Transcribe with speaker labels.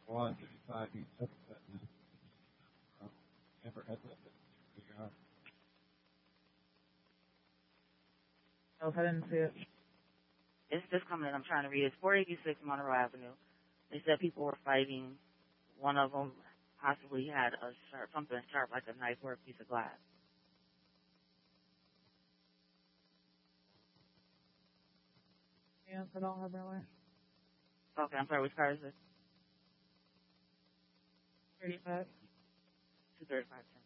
Speaker 1: 155 East Sunset. Never had that.
Speaker 2: Oh, I didn't see it.
Speaker 3: It's just coming in. I'm trying to read it. It's 486 Monroe Avenue. They said people were fighting. One of them possibly had something sharp like a knife or a piece of glass.
Speaker 2: Yeah, I don't have really.
Speaker 3: Okay, I'm sorry. Which car is it?
Speaker 2: 35.
Speaker 3: 235.